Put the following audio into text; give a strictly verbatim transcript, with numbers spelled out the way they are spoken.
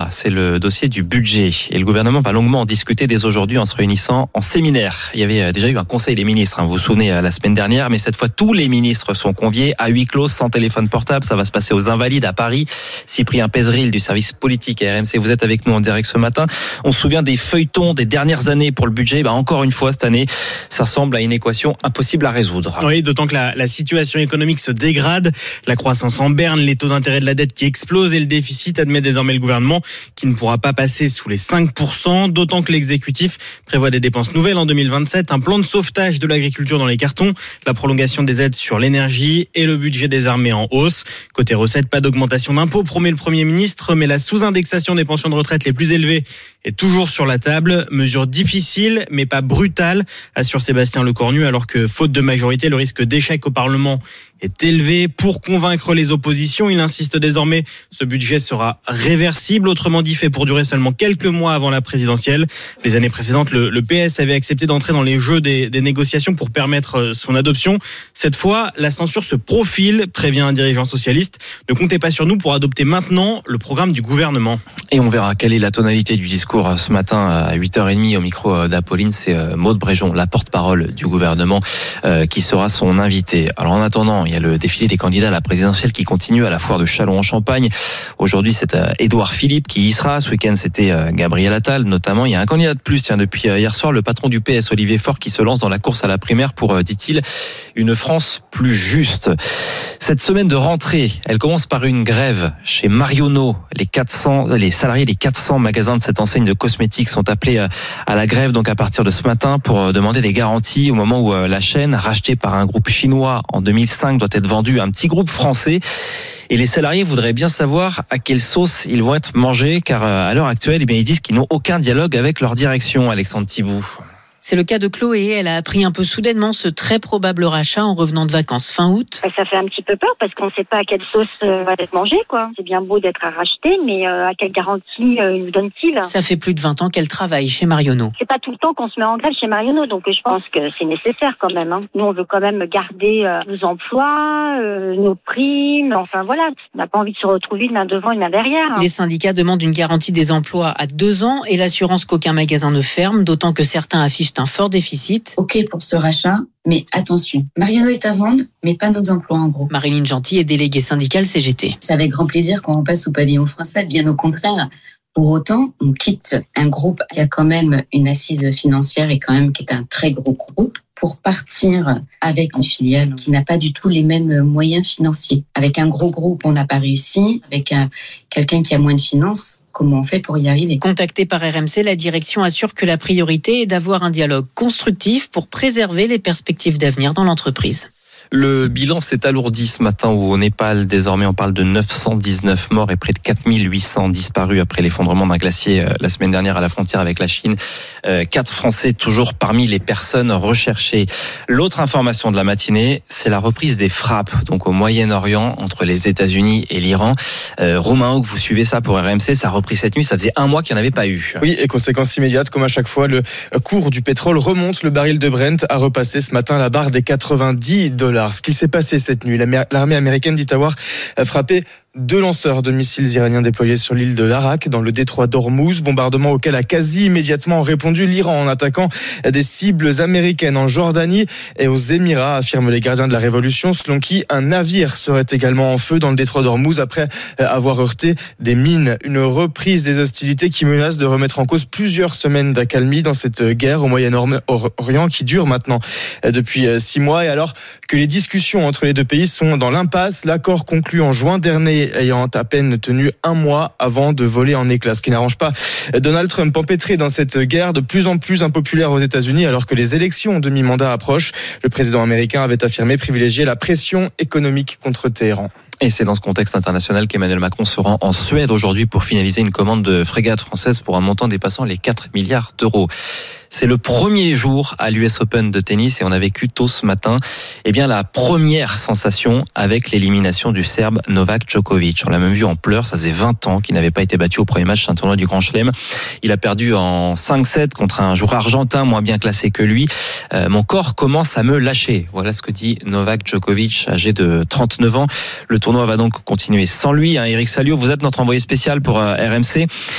c'est le dossier du budget. Et le gouvernement va longuement en discuter dès aujourd'hui en se réunissant en séminaire. Il y avait déjà eu un conseil des ministres, hein, vous vous souvenez, la semaine dernière, mais cette fois, tous les ministres sont conviés à huis clos, sans téléphone portable. Ça va se passer aux Invalides à Paris. Cyprien Pézeril du service politique à R M C, vous êtes avec nous en direct ce matin. On se souvient des feuilletons des dernières années pour le budget. Bah, encore une fois, cette année, ça ressemble à une équation impossible à résoudre. Oui, d'autant que la, la situation économique se dégrade. La croissance en berne, les taux d'intérêt de la dette qui explosent et le déficit, admet désormais le gouvernement, qui ne pourra pas passer sous les cinq pour cent, d'autant que l'exécutif prévoit des dépenses nouvelles en deux mille vingt-sept, un plan de sauvetage de l'agriculture dans les cartons, la prolongation des aides sur l'énergie et le budget des armées en hausse. Côté recettes, pas d'augmentation d'impôts, promet le Premier ministre, mais la sous-indexation des pensions de retraite les plus élevées est toujours sur la table. Mesure difficile, mais pas brutale, assure Sébastien Lecornu, alors que, faute de majorité, le risque d'échec au Parlement est élevé. Pour convaincre les oppositions, il insiste désormais, ce budget sera réversible, autrement dit fait pour durer seulement quelques mois avant la présidentielle. Les années précédentes, le, le P S avait accepté d'entrer dans les jeux des, des négociations pour permettre son adoption. Cette fois, la censure se profile, prévient un dirigeant socialiste. Ne comptez pas sur nous pour adopter maintenant le programme du gouvernement. Et on verra quelle est la tonalité du discours ce matin à huit heures trente au micro d'Apolline. C'est Maud Bréjon, la porte-parole du gouvernement, qui sera son invité. Alors en attendant, il y a le défilé des candidats à la présidentielle qui continue à la foire de Châlons-en-Champagne. Aujourd'hui, c'est Édouard Philippe qui y sera. Ce week-end, c'était Gabriel Attal, notamment. Il y a un candidat de plus, tiens, depuis hier soir, le patron du P S, Olivier Faure, qui se lance dans la course à la primaire pour, dit-il, une France plus juste. Cette semaine de rentrée, elle commence par une grève chez Marionneau. Les quatre cents, les salariés des quatre cents magasins de cette enseigne de cosmétiques sont appelés à la grève, donc à partir de ce matin, pour demander des garanties au moment où la chaîne, rachetée par un groupe chinois en deux mille cinq, doit être vendue à un petit groupe français. Et les salariés voudraient bien savoir à quelle sauce ils vont être mangés, car à l'heure actuelle, eh bien, ils disent qu'ils n'ont aucun dialogue avec leur direction. Alexandre Thibault. C'est le cas de Chloé. Elle a appris un peu soudainement ce très probable rachat en revenant de vacances fin août. Ça fait un petit peu peur parce qu'on ne sait pas à quelle sauce va être mangée, quoi. C'est bien beau d'être à racheter, mais à quelle garantie nous donne-t-il ? Ça fait plus de vingt ans qu'elle travaille chez Marionneau. C'est pas tout le temps qu'on se met en grève chez Marionneau, donc je pense que c'est nécessaire quand même. Hein. Nous, on veut quand même garder nos emplois, nos primes. Enfin voilà, on n'a pas envie de se retrouver une main devant, une main derrière. Hein. Les syndicats demandent une garantie des emplois à deux ans et l'assurance qu'aucun magasin ne ferme, d'autant que certains affichent un fort déficit. Ok pour ce rachat, mais attention, Marionneau est à vendre, mais pas nos emplois en gros. Marilyn Gentil est déléguée syndicale C G T. C'est avec grand plaisir qu'on repasse sous pavillon français, bien au contraire. Pour autant, on quitte un groupe qui a quand même une assise financière et quand même qui est un très gros groupe pour partir avec une filiale qui n'a pas du tout les mêmes moyens financiers. Avec un gros groupe, on n'a pas réussi. Avec un, quelqu'un qui a moins de finances, comment on fait pour y arriver ? Contactée par R M C, la direction assure que la priorité est d'avoir un dialogue constructif pour préserver les perspectives d'avenir dans l'entreprise. Le bilan s'est alourdi ce matin au Népal. Désormais, on parle de neuf cent dix-neuf morts et près de quatre mille huit cents disparus après l'effondrement d'un glacier la semaine dernière à la frontière avec la Chine. Quatre Français toujours parmi les personnes recherchées. L'autre information de la matinée, c'est la reprise des frappes donc au Moyen-Orient entre les États-Unis et l'Iran. Euh, Romain Houck, vous suivez ça pour R M C, ça a repris cette nuit, ça faisait un mois qu'il n'y en avait pas eu. Oui, et conséquence immédiate, comme à chaque fois, le cours du pétrole remonte. Le baril de Brent a repassé ce matin la barre des quatre-vingt-dix dollars. Ce qu'il s'est passé cette nuit, l'armée américaine dit avoir frappé deux lanceurs de missiles iraniens déployés sur l'île de l'Arak, dans le détroit d'Ormuz, bombardement auquel a quasi immédiatement répondu l'Iran en attaquant des cibles américaines en Jordanie et aux Émirats, affirment les gardiens de la Révolution, selon qui un navire serait également en feu dans le détroit d'Ormuz après avoir heurté des mines. Une reprise des hostilités qui menace de remettre en cause plusieurs semaines d'accalmie dans cette guerre au Moyen-Orient qui dure maintenant depuis six mois. Et alors que les discussions entre les deux pays sont dans l'impasse, l'accord conclu en juin dernier ayant à peine tenu un mois avant de voler en éclats, ce qui n'arrange pas Donald Trump, empêtré dans cette guerre de plus en plus impopulaire aux États-Unis alors que les élections en demi-mandat approchent. Le président américain avait affirmé privilégier la pression économique contre Téhéran. Et c'est dans ce contexte international qu'Emmanuel Macron se rend en Suède aujourd'hui pour finaliser une commande de frégate française pour un montant dépassant les quatre milliards d'euros. C'est le premier jour à l'U S Open de tennis et on a vécu tôt ce matin eh bien, la première sensation avec l'élimination du Serbe Novak Djokovic. On l'a même vu en pleurs, ça faisait vingt ans qu'il n'avait pas été battu au premier match d'un tournoi du Grand Chelem. Il a perdu en cinq sept contre un joueur argentin moins bien classé que lui. Euh, mon corps commence à me lâcher. Voilà ce que dit Novak Djokovic, âgé de trente-neuf ans. Le tournoi va donc continuer sans lui. Hein, Eric Salio, vous êtes notre envoyé spécial pour euh, R M C.